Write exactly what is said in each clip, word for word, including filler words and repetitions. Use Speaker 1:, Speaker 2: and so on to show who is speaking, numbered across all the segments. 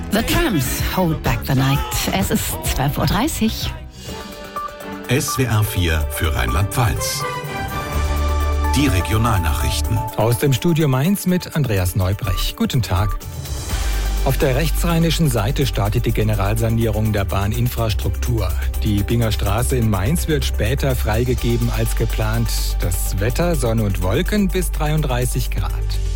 Speaker 1: The Tramps, Hold Back the Night. Es ist zwölf Uhr dreißig.
Speaker 2: S W R vier für Rheinland-Pfalz. Die Regionalnachrichten.
Speaker 3: Aus dem Studio Mainz mit Andreas Neubrech. Guten Tag. Auf der rechtsrheinischen Seite startet die Generalsanierung der Bahninfrastruktur. Die Binger Straße in Mainz wird später freigegeben als geplant. Das Wetter, Sonne und Wolken bis dreiunddreißig Grad.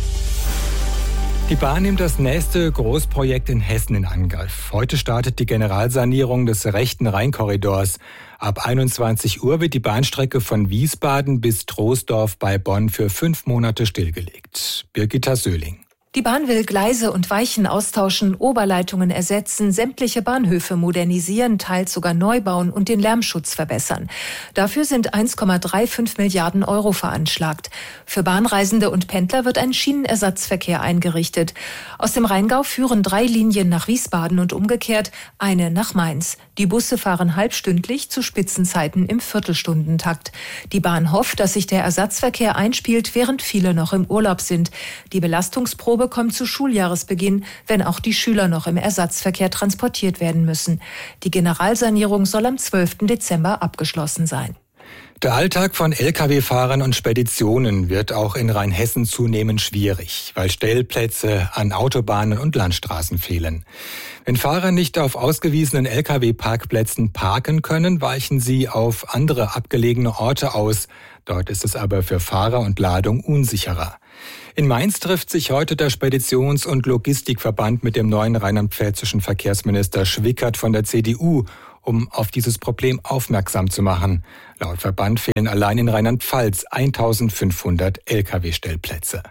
Speaker 3: Die Bahn nimmt das nächste Großprojekt in Hessen in Angriff. Heute startet die Generalsanierung des rechten Rheinkorridors. Ab einundzwanzig Uhr wird die Bahnstrecke von Wiesbaden bis Troisdorf bei Bonn für fünf Monate stillgelegt. Birgitta Söhling.
Speaker 4: Die Bahn will Gleise und Weichen austauschen, Oberleitungen ersetzen, sämtliche Bahnhöfe modernisieren, teils sogar neu bauen und den Lärmschutz verbessern. Dafür sind eins Komma fünfunddreißig Milliarden Euro veranschlagt. Für Bahnreisende und Pendler wird ein Schienenersatzverkehr eingerichtet. Aus dem Rheingau führen drei Linien nach Wiesbaden und umgekehrt, eine nach Mainz. Die Busse fahren halbstündlich zu Spitzenzeiten im Viertelstundentakt. Die Bahn hofft, dass sich der Ersatzverkehr einspielt, während viele noch im Urlaub sind. Die Belastungsprobe kommt zu Schuljahresbeginn, wenn auch die Schüler noch im Ersatzverkehr transportiert werden müssen. Die Generalsanierung soll am zwölften Dezember abgeschlossen sein.
Speaker 3: Der Alltag von L K W-Fahrern und Speditionen wird auch in Rheinhessen zunehmend schwierig, weil Stellplätze an Autobahnen und Landstraßen fehlen. Wenn Fahrer nicht auf ausgewiesenen L K W-Parkplätzen parken können, weichen sie auf andere abgelegene Orte aus. Dort ist es aber für Fahrer und Ladung unsicherer. In Mainz trifft sich heute der Speditions- und Logistikverband mit dem neuen rheinland-pfälzischen Verkehrsminister Schwickert von der C D U, um auf dieses Problem aufmerksam zu machen. Laut Verband fehlen allein in Rheinland-Pfalz eintausendfünfhundert L K W-Stellplätze.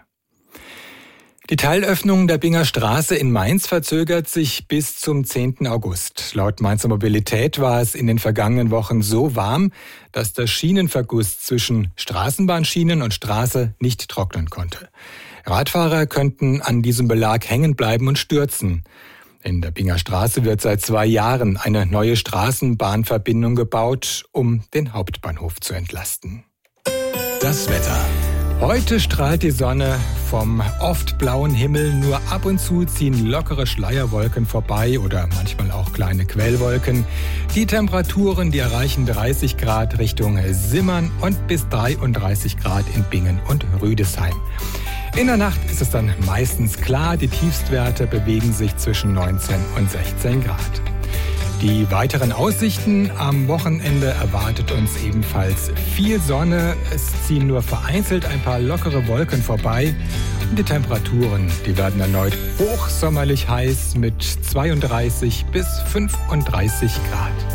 Speaker 3: Die Teilöffnung der Binger Straße in Mainz verzögert sich bis zum zehnten August. Laut Mainzer Mobilität war es in den vergangenen Wochen so warm, dass der Schienenverguss zwischen Straßenbahnschienen und Straße nicht trocknen konnte. Radfahrer könnten an diesem Belag hängen bleiben und stürzen. In der Binger Straße wird seit zwei Jahren eine neue Straßenbahnverbindung gebaut, um den Hauptbahnhof zu entlasten.
Speaker 2: Das Wetter.
Speaker 3: Heute strahlt die Sonne vom oft blauen Himmel, nur ab und zu ziehen lockere Schleierwolken vorbei oder manchmal auch kleine Quellwolken. Die Temperaturen, die erreichen dreißig Grad Richtung Simmern und bis dreiunddreißig Grad in Bingen und Rüdesheim. In der Nacht ist es dann meistens klar, die Tiefstwerte bewegen sich zwischen neunzehn und sechzehn Grad. Die weiteren Aussichten am Wochenende erwartet uns ebenfalls viel Sonne. Es ziehen nur vereinzelt ein paar lockere Wolken vorbei. Und die Temperaturen, die werden erneut hochsommerlich heiß mit zweiunddreißig bis fünfunddreißig Grad.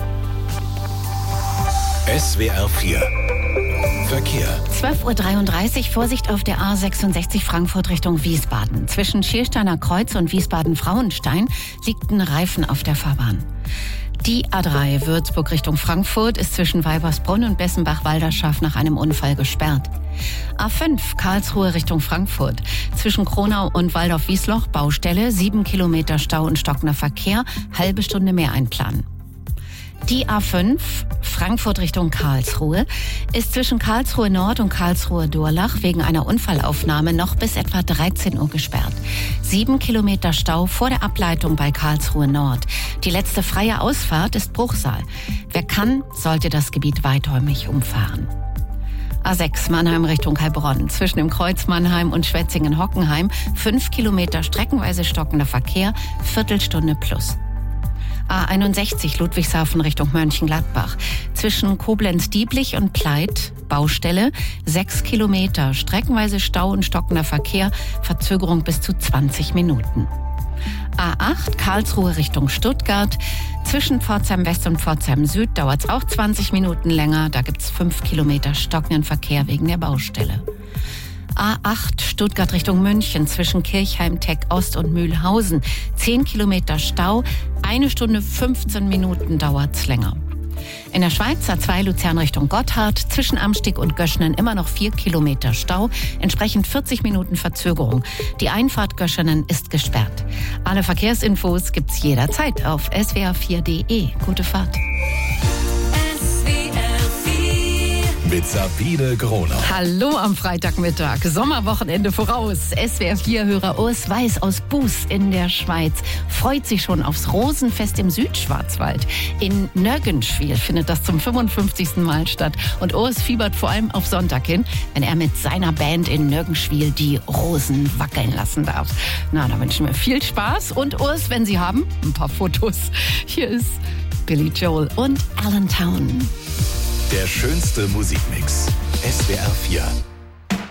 Speaker 2: S W R vier Verkehr.
Speaker 1: zwölf Uhr dreiunddreißig, Vorsicht auf der A sechsundsechzig Frankfurt Richtung Wiesbaden. Zwischen Schiersteiner Kreuz und Wiesbaden-Frauenstein liegt ein Reifen auf der Fahrbahn. Die A drei Würzburg Richtung Frankfurt ist zwischen Weibersbrunn und Bessenbach-Walderschaft nach einem Unfall gesperrt. A fünf Karlsruhe Richtung Frankfurt. Zwischen Kronau und Waldorf-Wiesloch Baustelle, sieben Kilometer Stau und stockender Verkehr, halbe Stunde mehr einplanen. Die A fünf Frankfurt Richtung Karlsruhe ist zwischen Karlsruhe Nord und Karlsruhe Durlach wegen einer Unfallaufnahme noch bis etwa dreizehn Uhr gesperrt. Sieben Kilometer Stau vor der Ableitung bei Karlsruhe Nord. Die letzte freie Ausfahrt ist Bruchsal. Wer kann, sollte das Gebiet weiträumig umfahren. A sechs Mannheim Richtung Heilbronn. Zwischen dem Kreuz Mannheim und Schwetzingen-Hockenheim fünf Kilometer streckenweise stockender Verkehr, Viertelstunde plus. A einundsechzig Ludwigshafen Richtung Mönchengladbach. Zwischen Koblenz-Dieblich und Pleit, Baustelle, sechs Kilometer, streckenweise Stau und stockender Verkehr, Verzögerung bis zu zwanzig Minuten. A acht Karlsruhe Richtung Stuttgart. Zwischen Pforzheim West und Pforzheim Süd dauert es auch zwanzig Minuten länger. Da gibt es fünf Kilometer stockenden Verkehr wegen der Baustelle. A acht Stuttgart Richtung München zwischen Kirchheim, Teck Ost und Mühlhausen. zehn Kilometer Stau, eine Stunde fünfzehn Minuten dauert's länger. In der Schweiz A zwei Luzern Richtung Gotthard, zwischen Amstig und Göschenen immer noch vier Kilometer Stau, entsprechend vierzig Minuten Verzögerung. Die Einfahrt Göschenen ist gesperrt. Alle Verkehrsinfos gibt's jederzeit auf S W R vier punkt de. Gute Fahrt.
Speaker 2: B mit Sabine Groner.
Speaker 1: Hallo am Freitagmittag, Sommerwochenende voraus. S W R vier-Hörer Urs Weiß aus Buß in der Schweiz freut sich schon aufs Rosenfest im Südschwarzwald. In Nörgenschwil findet das zum fünfundfünfzigsten Mal statt. Und Urs fiebert vor allem auf Sonntag hin, wenn er mit seiner Band in Nörgenschwil die Rosen wackeln lassen darf. Na, da wünschen wir viel Spaß. Und Urs, wenn Sie haben, ein paar Fotos. Hier ist Billy Joel und Allentown.
Speaker 2: Der schönste Musikmix. S W R vier.